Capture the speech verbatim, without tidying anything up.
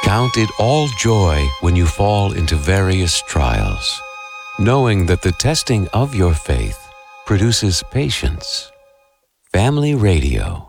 Count it all joy when you fall into various trials, knowing that the testing of your faith produces patience. Family Radio.